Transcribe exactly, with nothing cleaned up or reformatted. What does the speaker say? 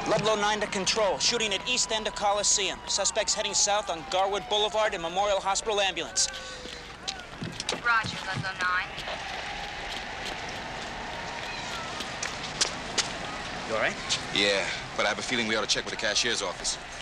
Ludlow nine to control. Shooting at east end of Coliseum. Suspects heading south on Garwood Boulevard in Memorial Hospital ambulance. Roger, Ludlow nine. You all right? Yeah, but I have a feeling we ought to check with the cashier's office.